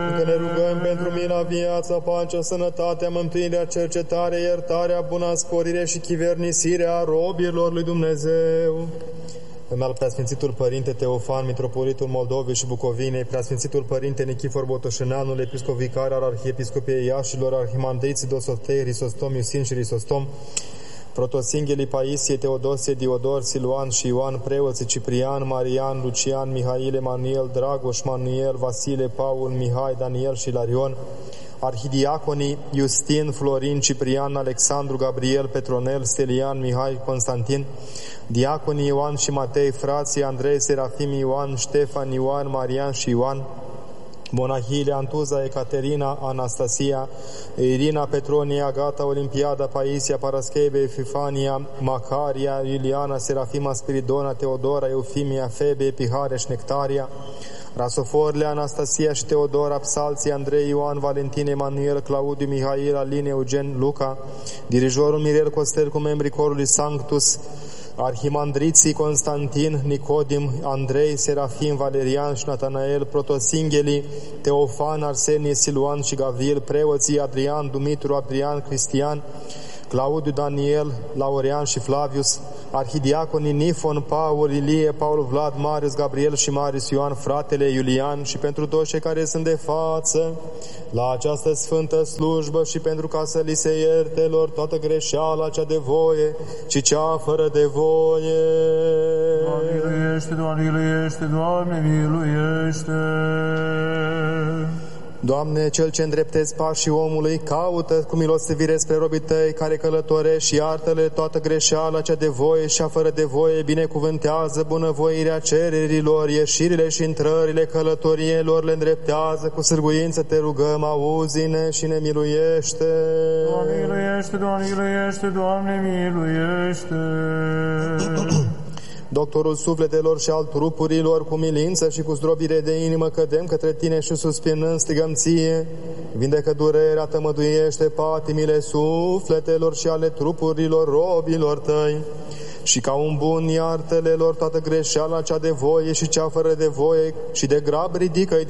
Că ne rugăm pentru mila, viața, pacea, sănătatea, mântuirea, cercetarea, iertarea, buna sporire și chivernisirea robilor lui Dumnezeu. Îmi al Preasfințitul Părinte Teofan, Mitropolitul Moldovei și Bucovinei, Preasfințitul Părinte Nichifor Botoșeneanul, Episcop Vicar al Arhiepiscopiei Iașilor, Arhimandriții Dosotei, Hristostom, Iusin și Hristostom, Protosinghelii Paisie, Teodosie, Diodor, Siluan și Ioan, preoții Ciprian, Marian, Lucian, Mihail, Emanuel, Dragoș, Manuel, Vasile, Paul, Mihai, Daniel și Ilarion, arhidiaconii Justin, Florin, Ciprian, Alexandru, Gabriel, Petronel, Stelian, Mihai, Constantin, diaconii Ioan și Matei, frații Andrei, Serafim, Ioan, Ștefan, Ioan, Marian și Ioan, monahile Antuza, Ecaterina, Anastasia, Irina, Petronia, Agata, Olimpiada, Paisia, Parascheve, Epifania, Macaria, Iuliana, Serafima, Spiridona, Teodora, Eufimia, Febe, Epihare și Nectaria, Rasoforle, Anastasia și Teodora, Psalții, Andrei, Ioan, Valentin, Emanuel, Claudiu, Mihail, Aline, Eugen, Luca, dirijorul Mirel Costel cu membrii corului Sanctus, arhimandriții Constantin, Nicodim, Andrei, Serafim, Valerian și Natanael, protosinghelii Teofan, Arsenie, Siluan și Gavril, preoții Adrian, Dumitru, Adrian, Cristian, Claudiu, Daniel, Laurean și Flavius, arhidiaconii Nifon, Paul, Ilie, Paul, Vlad, Marius, Gabriel și Marius Ioan, fratele Iulian, și pentru toți cei care sunt de față la această sfântă slujbă și pentru ca să li se ierte lor toată greșeala cea de voie și cea fără de voie. Doamne miluiește, Doamne miluiește, Doamne miluiește. Doamne, Cel ce îndreptezi pașii omului, caută cu milostivire spre robii Tăi care călătorești și iartă-le toată greșeala cea de voie și a fără de voie, binecuvântează bunăvoirea cererilor, ieșirile și intrările călătoriilor, le îndreptează cu sârguință, te rugăm, auzi-ne și ne miluiește. Doamne miluiește, Doamne miluiește, Doamne miluiește. Doctorul sufletelor și al trupurilor, cu milință și cu zdrobire de inimă cădem către Tine și suspinând strigăm Ție, vindecă durerea, tămăduiește patimile sufletelor și ale trupurilor robilor Tăi, și ca un bun iartă-le lor toată greșeala cea de voie și cea fără de voie și de grab ridică-i